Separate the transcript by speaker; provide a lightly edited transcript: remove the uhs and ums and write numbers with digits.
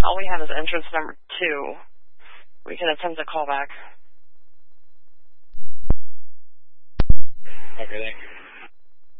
Speaker 1: All we have is entrance number 2. We can attempt a callback.
Speaker 2: Okay, thank you.